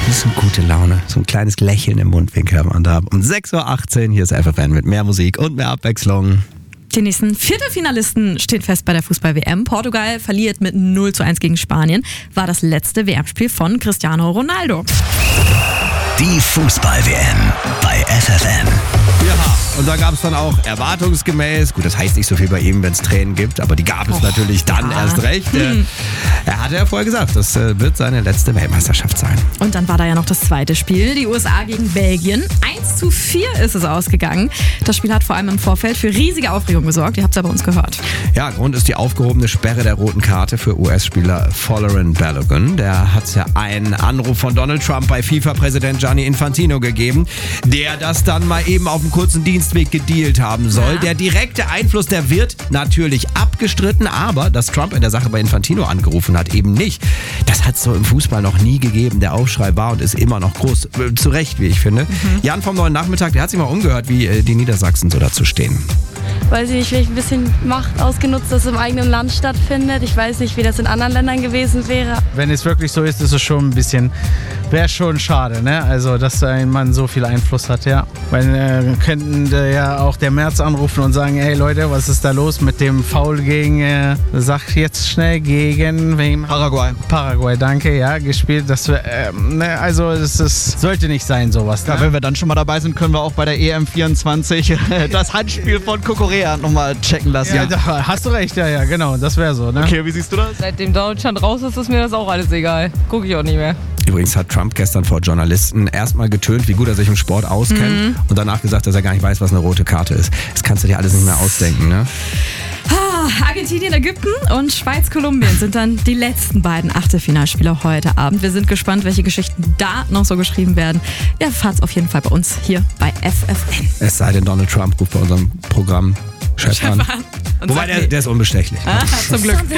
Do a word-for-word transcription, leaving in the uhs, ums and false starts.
Das ist eine gute Laune. So ein kleines Lächeln im Mundwinkel haben wir da. Um sechs Uhr achtzehn, hier ist F F N mit mehr Musik und mehr Abwechslung. Die nächsten Viertelfinalisten stehen fest bei der Fußball-W M. Portugal verliert mit null zu eins gegen Spanien. War das letzte W M-Spiel von Cristiano Ronaldo. Die Fußball-W M bei F F N. Ja, und da gab es dann auch erwartungsgemäß, gut, das heißt nicht so viel bei ihm, wenn es Tränen gibt, aber die gab es Och, natürlich dann ja. erst recht. Hm. Er hatte ja vorher gesagt, das wird seine letzte Weltmeisterschaft sein. Und dann war da ja noch das zweite Spiel, die U S A gegen Belgien. eins zu vier ist es ausgegangen. Das Spiel hat vor allem im Vorfeld für riesige Aufregung gesorgt. Ihr habt es ja bei uns gehört. Ja, Grund ist die aufgehobene Sperre der roten Karte für U S-Spieler Folarin Balogun. Der hat ja einen Anruf von Donald Trump bei FIFA-Präsident Gianni Infantino gegeben, der das dann mal eben auf dem kurzen Dienstweg gedealt haben soll. Ja. Der direkte Einfluss, der wird natürlich abgestritten, aber dass Trump in der Sache bei Infantino angerufen hat, eben nicht. Das hat es so im Fußball noch nie gegeben. Der Aufschrei war und ist immer noch groß. Zu Recht, wie ich finde. Mhm. Jan vom Neuen Nachmittag, der hat sich mal umgehört, wie die Niedersachsen so dazu stehen. Weiß ich nicht, vielleicht ein bisschen Macht ausgenutzt, dass es im eigenen Land stattfindet. Ich weiß nicht, wie das in anderen Ländern gewesen wäre. Wenn es wirklich so ist, ist es schon ein bisschen, wäre schon schade, ne? Also, dass ein Mann so viel Einfluss hat, ja. Weil äh, könnten äh, ja auch der Merz anrufen und sagen, hey Leute, was ist da los mit dem Foul gegen, äh, sag jetzt schnell, gegen wem? Paraguay. Paraguay, danke, ja, gespielt. Das, äh, ne, also, es ist, sollte nicht sein, sowas. Ne? Ja, wenn wir dann schon mal dabei sind, können wir auch bei der E M vierundzwanzig das Handspiel von Korea nochmal checken lassen. Ja, ja, hast du recht, ja, ja, genau, das wäre so. Ne? Okay, wie siehst du das? Seitdem Deutschland raus ist, ist mir das auch alles egal. Gucke ich auch nicht mehr. Übrigens hat Trump gestern vor Journalisten erstmal getönt, wie gut er sich im Sport auskennt mhm. und danach gesagt, dass er gar nicht weiß, was eine rote Karte ist. Das kannst du dir alles nicht mehr ausdenken, ne? Argentinien, Ägypten und Schweiz, Kolumbien sind dann die letzten beiden Achtelfinalspieler heute Abend. Wir sind gespannt, welche Geschichten da noch so geschrieben werden. Ihr erfahrt's auf jeden Fall bei uns hier bei F F N. Es sei denn, Donald Trump ruft bei unserem Programm Chef an. Wobei, der, der ist unbestechlich. Ah, zum Glück.